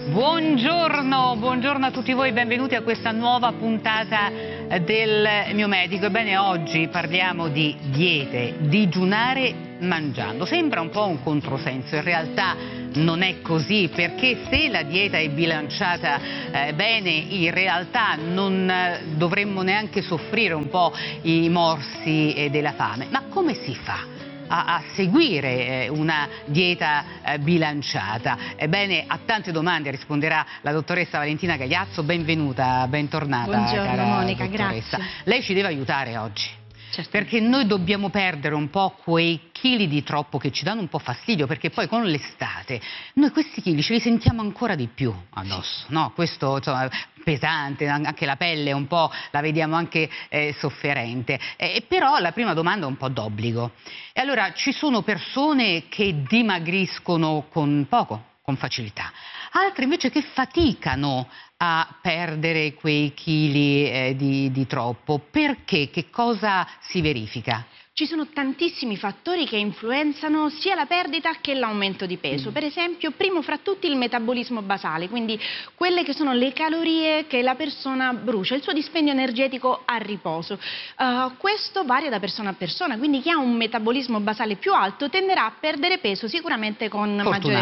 Buongiorno, buongiorno a tutti voi, benvenuti a questa nuova puntata del Mio Medico. Ebbene, oggi parliamo di diete, digiunare mangiando. Sembra un po' un controsenso, in realtà non è così, perché se la dieta è bilanciata bene, in realtà non dovremmo neanche soffrire un po' i morsi della fame. Ma come si fa a seguire una dieta bilanciata? Ebbene, a tante domande risponderà la dottoressa Valentina Gagliazzo. Benvenuta, bentornata. Buongiorno cara Monica, dottoressa. grazie. Lei ci deve aiutare oggi. Certo. Perché noi dobbiamo perdere un po' quei chili di troppo che ci danno un po' fastidio, perché poi con l'estate noi questi chili ce li sentiamo ancora di più addosso, no? Questo, insomma, pesante, anche la pelle un po' la vediamo anche sofferente. Però la prima domanda è un po' d'obbligo. E allora, ci sono persone che dimagriscono con poco, con facilità, altre invece che faticano a perdere quei chili di troppo. Perché? Che cosa si verifica? Ci sono tantissimi fattori che influenzano sia la perdita che l'aumento di peso. Per esempio, primo fra tutti il metabolismo basale, quindi quelle che sono le calorie che la persona brucia, il suo dispendio energetico a riposo. Questo varia da persona a persona, quindi chi ha un metabolismo basale più alto tenderà a perdere peso sicuramente con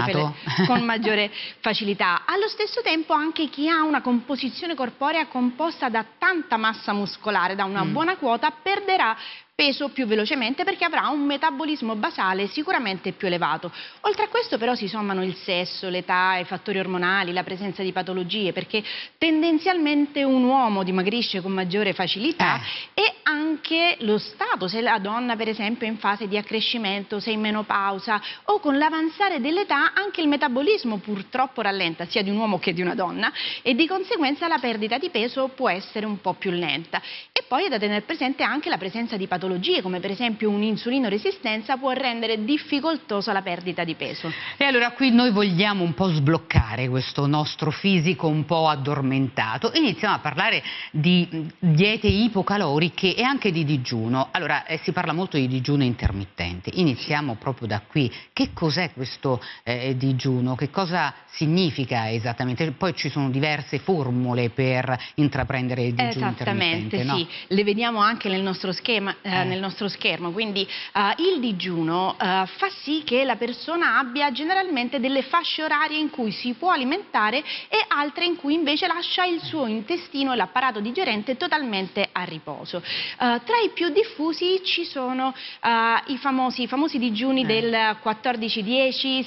maggiore facilità. Allo stesso tempo anche chi ha una composizione corporea composta da tanta massa muscolare, da una buona quota, perderà peso più velocemente perché avrà un metabolismo basale sicuramente più elevato. Oltre a questo però si sommano il sesso, l'età, i fattori ormonali, la presenza di patologie, perché tendenzialmente un uomo dimagrisce con maggiore facilità e anche lo stato, se la donna per esempio è in fase di accrescimento, se è in menopausa o con l'avanzare dell'età, anche il metabolismo purtroppo rallenta sia di un uomo che di una donna e di conseguenza la perdita di peso può essere un po' più lenta. E poi è da tenere presente anche la presenza di patologie come per esempio un'insulinoresistenza può rendere difficoltosa la perdita di peso. E allora qui noi vogliamo un po' sbloccare questo nostro fisico un po' addormentato. Iniziamo a parlare di diete ipocaloriche e anche di digiuno. Allora si parla molto di digiuno intermittente. Iniziamo proprio da qui. Che cos'è questo digiuno? Che cosa significa esattamente? Poi ci sono diverse formule per intraprendere il digiuno intermittente. Esattamente, no? sì. Le vediamo anche nel nostro schema. Nel nostro schermo, quindi il digiuno fa sì che la persona abbia generalmente delle fasce orarie in cui si può alimentare e altre in cui invece lascia il suo intestino e l'apparato digerente totalmente a riposo. Tra i più diffusi ci sono i famosi digiuni del 14-10,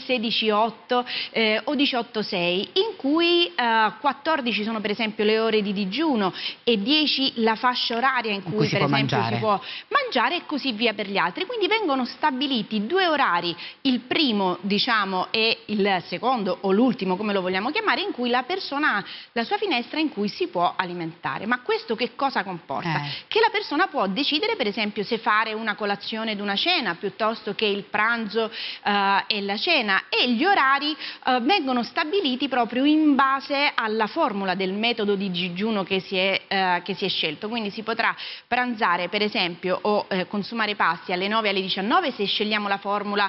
16-8 o 18-6, in cui 14 sono per esempio le ore di digiuno e 10 la fascia oraria in cui per esempio si può mangiare e così via per gli altri. Quindi vengono stabiliti due orari, il primo diciamo e il secondo o l'ultimo come lo vogliamo chiamare, in cui la persona ha la sua finestra in cui si può alimentare. Ma questo che cosa comporta? Che la persona può decidere per esempio se fare una colazione ed una cena piuttosto che il pranzo e la cena, e gli orari vengono stabiliti proprio in base alla formula del metodo di digiuno che si è scelto. Quindi si potrà pranzare per esempio o consumare pasti alle 9 e alle 19 se scegliamo la formula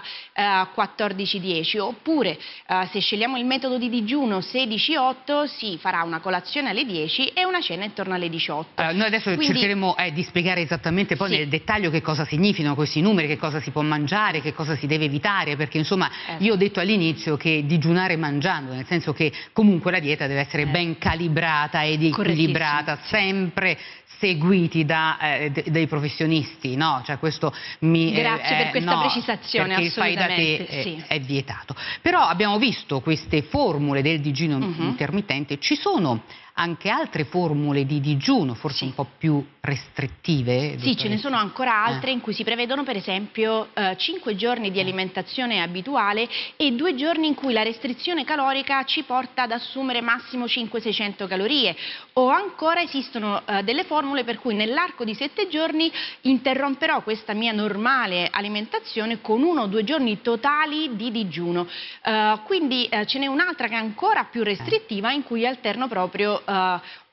14-10, oppure se scegliamo il metodo di digiuno 16-8 si farà una colazione alle 10 e una cena intorno alle 18. Noi adesso cercheremo di spiegare esattamente poi nel dettaglio che cosa significano questi numeri, che cosa si può mangiare, che cosa si deve evitare, perché insomma io ho detto all'inizio che digiunare mangiando, nel senso che comunque la dieta deve essere ben calibrata ed equilibrata, sempre seguiti dai professionisti, no? Cioè questo Grazie per questa precisazione, perché il fai da te è vietato. Però abbiamo visto queste formule del digiuno intermittente. Ci sono anche altre formule di digiuno, forse un po' più restrittive? Sì, ce ne sono ancora altre in cui si prevedono per esempio 5 giorni di alimentazione abituale e 2 giorni in cui la restrizione calorica ci porta ad assumere massimo 500-600 calorie, o ancora esistono delle formule per cui nell'arco di 7 giorni interromperò questa mia normale alimentazione con 1 o 2 giorni totali di digiuno. Quindi ce n'è un'altra che è ancora più restrittiva in cui alterno proprio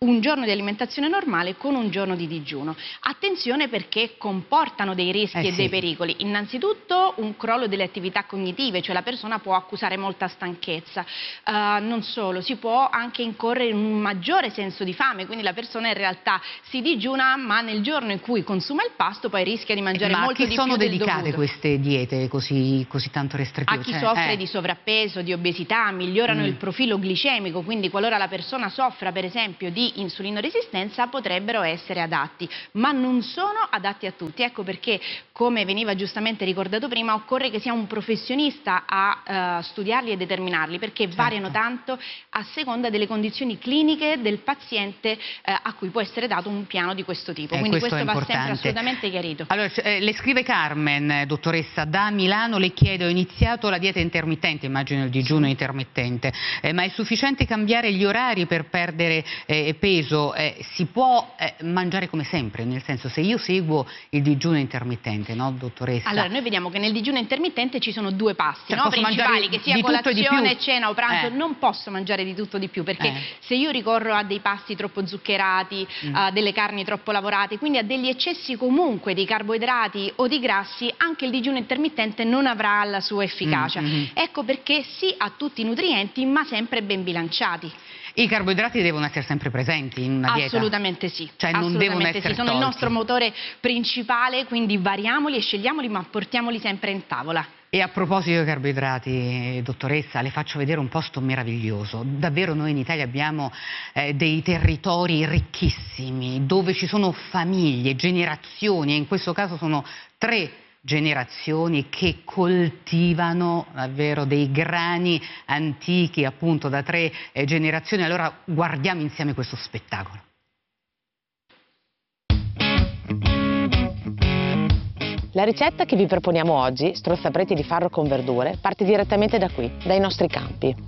un giorno di alimentazione normale con un giorno di digiuno. Attenzione, perché comportano dei rischi e dei pericoli. Innanzitutto un crollo delle attività cognitive, cioè la persona può accusare molta stanchezza. Non solo, si può anche incorrere in un maggiore senso di fame, quindi la persona in realtà si digiuna, ma nel giorno in cui consuma il pasto poi rischia di mangiare molto di più del dovuto. Ma a chi sono dedicate queste diete così tanto restrittive? A chi soffre di sovrappeso, di obesità, migliorano il profilo glicemico, quindi qualora la persona soffra per esempio di insulinoresistenza potrebbero essere adatti, ma non sono adatti a tutti. Ecco perché, come veniva giustamente ricordato prima, occorre che sia un professionista a studiarli e determinarli, perché variano tanto a seconda delle condizioni cliniche del paziente a cui può essere dato un piano di questo tipo, quindi questo va sempre assolutamente chiarito. Allora, le scrive Carmen, dottoressa, da Milano, le chiede: ho iniziato la dieta intermittente, immagino il digiuno intermittente, ma è sufficiente cambiare gli orari per perdere peso? Si può mangiare come sempre, nel senso, se io seguo il digiuno intermittente, no, dottoressa? Allora, noi vediamo che nel digiuno intermittente ci sono due pasti, cioè, principali, che sia colazione, cena o pranzo. Non posso mangiare di tutto di più, perché se io ricorro a dei pasti troppo zuccherati, a delle carni troppo lavorate, quindi a degli eccessi comunque di carboidrati o di grassi, anche il digiuno intermittente non avrà la sua efficacia. Ecco perché sì a tutti i nutrienti, ma sempre ben bilanciati. I carboidrati devono essere sempre presenti in una dieta? Assolutamente sì. Cioè non devono essere sono il nostro motore principale, quindi variamoli e scegliamoli, ma portiamoli sempre in tavola. E a proposito dei carboidrati, dottoressa, le faccio vedere un posto meraviglioso. Davvero noi in Italia abbiamo dei territori ricchissimi, dove ci sono famiglie, generazioni, e in questo caso sono 3 generazioni che coltivano davvero dei grani antichi, appunto da 3 generazioni. Allora guardiamo insieme questo spettacolo. La ricetta che vi proponiamo oggi, strozzapreti di farro con verdure, parte direttamente da qui, dai nostri campi.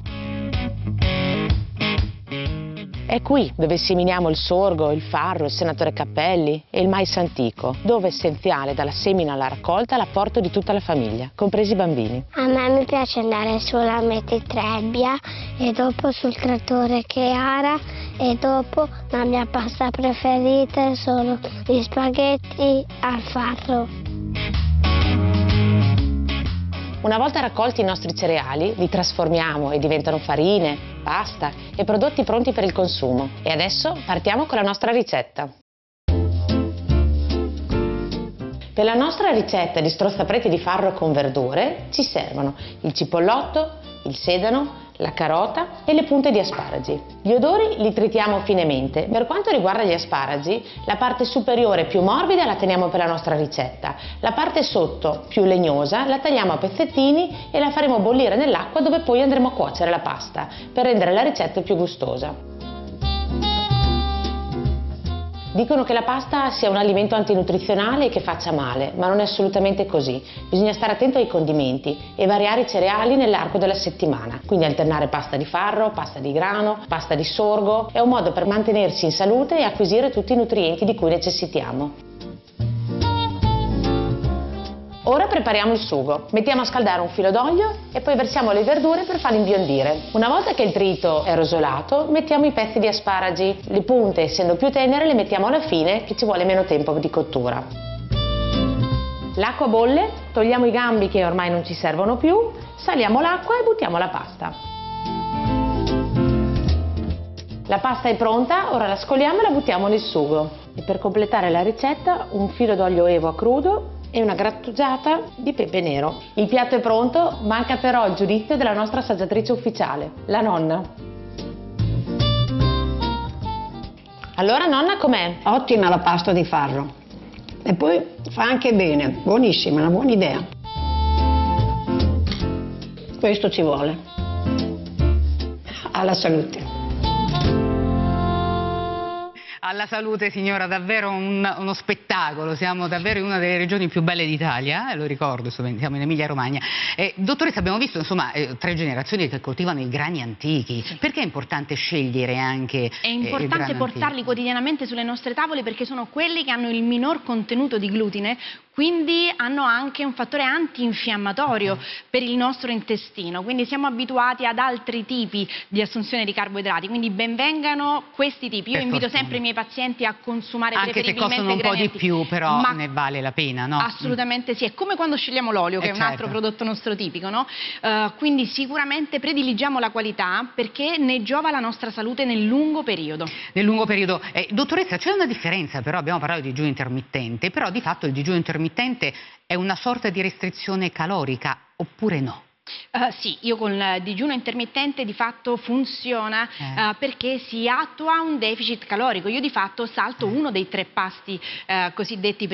È qui dove seminiamo il sorgo, il farro, il senatore Cappelli e il mais antico, dove è essenziale dalla semina alla raccolta l'apporto di tutta la famiglia, compresi i bambini. A me mi piace andare solamente in trebbia e dopo sul trattore che ara, e dopo la mia pasta preferita sono gli spaghetti al farro. Una volta raccolti i nostri cereali, li trasformiamo e diventano farine, pasta e prodotti pronti per il consumo. E adesso partiamo con la nostra ricetta. Per la nostra ricetta di strozzapreti di farro con verdure ci servono il cipollotto, il sedano, la carota e le punte di asparagi. Gli odori li tritiamo finemente. Per quanto riguarda gli asparagi, la parte superiore più morbida la teniamo per la nostra ricetta, la parte sotto più legnosa la tagliamo a pezzettini e la faremo bollire nell'acqua, dove poi andremo a cuocere la pasta per rendere la ricetta più gustosa. Dicono che la pasta sia un alimento antinutrizionale e che faccia male, ma non è assolutamente così. Bisogna stare attento ai condimenti e variare i cereali nell'arco della settimana. Quindi alternare pasta di farro, pasta di grano, pasta di sorgo. È un modo per mantenersi in salute e acquisire tutti i nutrienti di cui necessitiamo. Ora prepariamo il sugo. Mettiamo a scaldare un filo d'olio e poi versiamo le verdure per farle imbiondire. Una volta che il trito è rosolato, mettiamo i pezzi di asparagi. Le punte, essendo più tenere, le mettiamo alla fine, che ci vuole meno tempo di cottura. L'acqua bolle, togliamo i gambi che ormai non ci servono più, saliamo l'acqua e buttiamo la pasta. La pasta è pronta, ora la scoliamo e la buttiamo nel sugo. E per completare la ricetta, un filo d'olio evo a crudo e una grattugiata di pepe nero. Il piatto è pronto, manca però il giudizio della nostra assaggiatrice ufficiale, la nonna. Allora nonna, com'è? Ottima la pasta di farro e poi fa anche bene, buonissima, una buona idea. Questo ci vuole. Alla salute. Alla salute signora, davvero uno spettacolo, siamo davvero in una delle regioni più belle d'Italia, lo ricordo, siamo in Emilia Romagna. Dottoressa, abbiamo visto insomma 3 generazioni che coltivano i grani antichi, perché è importante scegliere anche È importante portarli quotidianamente sulle nostre tavole, perché sono quelli che hanno il minor contenuto di glutine, quindi hanno anche un fattore antinfiammatorio per il nostro intestino, quindi siamo abituati ad altri tipi di assunzione di carboidrati, quindi benvengano questi tipi. Io invito sempre i miei pazienti a consumare anche se costano un po' di più, però ne vale la pena, no? Assolutamente sì, è come quando scegliamo l'olio, che è un altro prodotto nostro tipico, no? Quindi sicuramente prediligiamo la qualità perché ne giova la nostra salute nel lungo periodo. Nel lungo periodo. Dottoressa, c'è una differenza, però abbiamo parlato di digiuno intermittente, però di fatto il digiuno intermittente è una sorta di restrizione calorica, oppure no? Sì, io con il digiuno intermittente di fatto funziona perché si attua un deficit calorico. Io di fatto salto uno dei 3 pasti cosiddetti